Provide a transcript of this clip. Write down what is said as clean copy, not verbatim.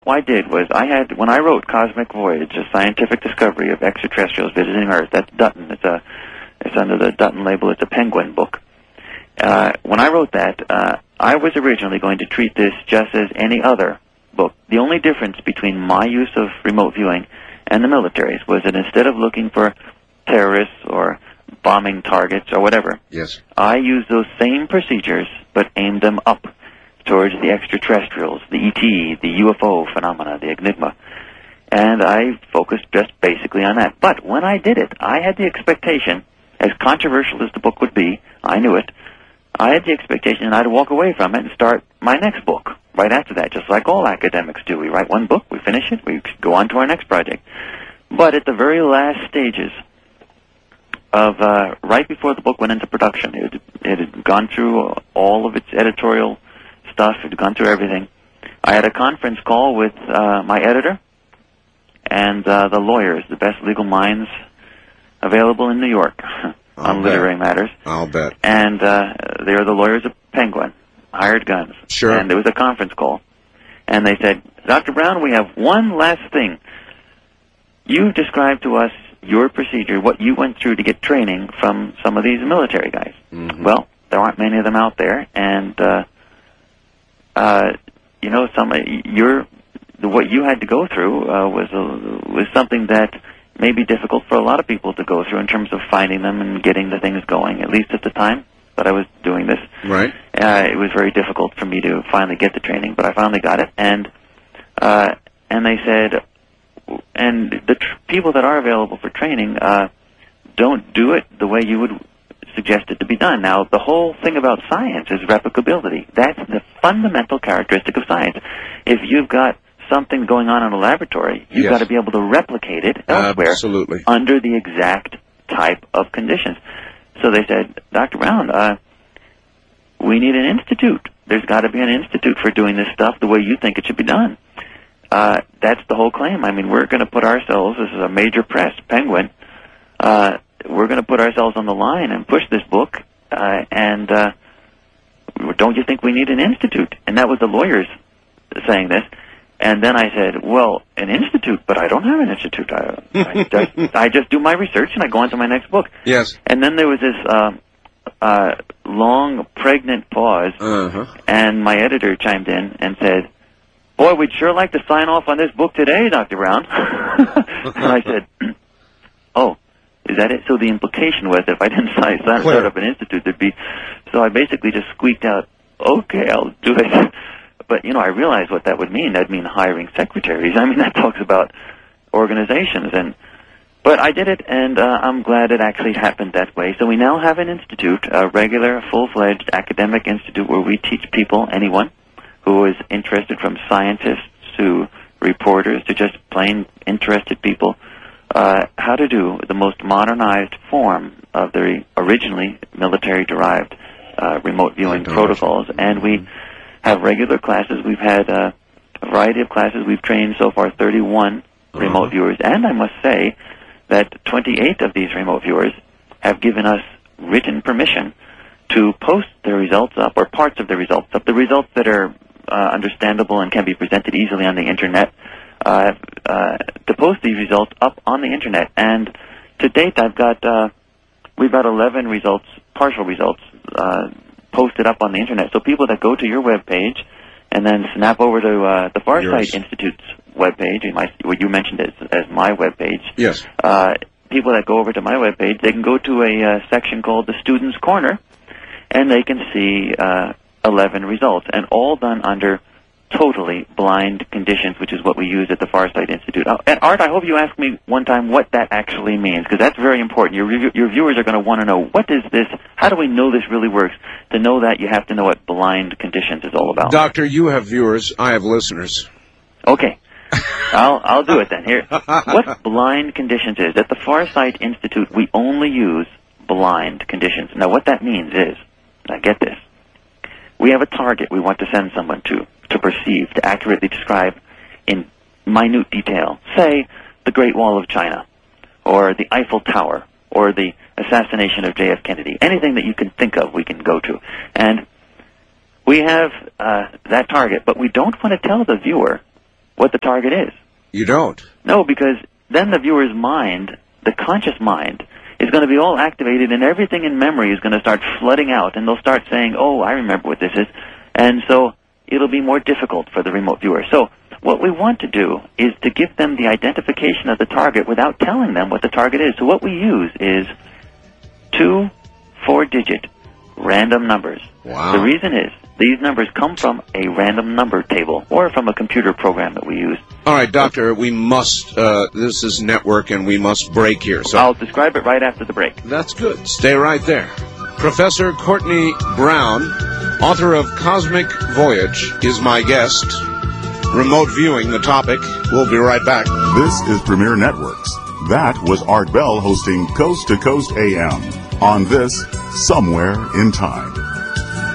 what I did was when I wrote Cosmic Voyage, a scientific discovery of extraterrestrials visiting Earth, that's Dutton. It's under the Dutton label. It's a Penguin book. When I wrote that, I was originally going to treat this just as any other book. The only difference between my use of remote viewing and the military's was that instead of looking for terrorists or bombing targets or whatever, yes, I used those same procedures but aimed them up towards the extraterrestrials, the ET, the UFO phenomena, the Enigma. And I focused just basically on that. But when I did it, I had the expectation, as controversial as the book would be, I knew it, I had the expectation that I'd walk away from it and start my next book right after that, just like all academics do. We write one book, we finish it, we go on to our next project. But at the very last stages of right before the book went into production, it had gone through all of its editorial stuff, it had gone through everything. I had a conference call with my editor and the lawyers, the best legal minds available in New York on literary matters. I'll bet. And they are the lawyers of Penguin, hired guns. Sure. And there was a conference call. And they said, Dr. Brown, we have one last thing. You've described to us your procedure, what you went through to get training from some of these military guys. Mm-hmm. Well, there aren't many of them out there, and you know, what you had to go through was something that may be difficult for a lot of people to go through in terms of finding them and getting the things going. At least at the time that I was doing this, right? It was very difficult for me to finally get the training, but I finally got it, and they said. And the people that are available for training don't do it the way you would suggest it to be done. Now, the whole thing about science is replicability. That's the fundamental characteristic of science. If you've got something going on in a laboratory, you've got to be able to replicate it elsewhere under the exact type of conditions. So they said, Dr. Brown, we need an institute. There's got to be an institute for doing this stuff the way you think it should be done. That's the whole claim. I mean, we're going to put ourselves, this is a major press, Penguin, we're going to put ourselves on the line and push this book, and don't you think we need an institute? And that was the lawyers saying this. And then I said, well, an institute, but I don't have an institute. I just do my research and I go on to my next book. Yes. And then there was this long, pregnant pause, and my editor chimed in and said, boy, we'd sure like to sign off on this book today, Dr. Brown. And I said, oh, is that it? So the implication was that if I didn't start up an institute, there'd be... So I basically just squeaked out, okay, I'll do it. But, you know, I realized what that would mean. That'd mean hiring secretaries. I mean, that talks about organizations. But I did it, and I'm glad it actually happened that way. So we now have an institute, a regular, full-fledged academic institute where we teach people, anyone, who is interested, from scientists to reporters to just plain interested people, how to do the most modernized form of the originally military-derived remote viewing protocols. And we have regular classes. We've had a variety of classes. We've trained so far 31 remote viewers. And I must say that 28 of these remote viewers have given us written permission to post their results up, or parts of the results up, the results that are understandable and can be presented easily on the Internet, to post these results up on the Internet. And to date, we've got 11 results, partial results, posted up on the Internet. So people that go to your web page and then snap over to the Farsight Institute's web page, what you mentioned as my web page. Yes. People that go over to my web page, they can go to a section called the Student's Corner, and they can see 11 results, and all done under totally blind conditions, which is what we use at the Farsight Institute. And Art, I hope you ask me one time what that actually means, because that's very important. Your viewers are going to want to know, what is this? How do we know this really works? To know that, you have to know what blind conditions is all about. Doctor, you have viewers. I have listeners. Okay. I'll do it then. Here, what blind conditions is. At the Farsight Institute, we only use blind conditions. Now, what that means is, now get this, we have a target we want to send someone to perceive, to accurately describe in minute detail, say, the Great Wall of China, or the Eiffel Tower, or the assassination of J.F. Kennedy. Anything that you can think of, we can go to. And we have that target, but we don't want to tell the viewer what the target is. You don't? No, because then the viewer's mind, the conscious mind, is going to be all activated, and everything in memory is going to start flooding out, and they'll start saying, oh, I remember what this is. And so it'll be more difficult for the remote viewer. So what we want to do is to give them the identification of the target without telling them what the target is. So what we use is 2 4-digit random numbers. Wow. The reason is these numbers come from a random number table or from a computer program that we use. All right, Doctor, we must, this is network, and we must break here. So I'll describe it right after the break. That's good. Stay right there. Professor Courtney Brown, author of Cosmic Voyage, is my guest. Remote viewing, the topic. We'll be right back. This is Premier Networks. That was Art Bell hosting Coast to Coast AM on this Somewhere in Time.